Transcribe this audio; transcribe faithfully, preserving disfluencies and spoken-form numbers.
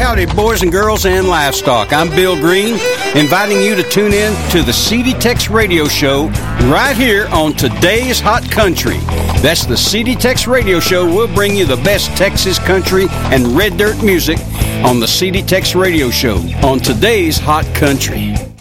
howdy, boys and girls and livestock. I'm Bill Green, inviting you to tune in to the C D Tex Radio Show right here on Today's Hot Country. That's the C D Tex Radio Show. We'll bring you the best Texas country and red dirt music on the C D Tex Radio Show on Today's Hot Country.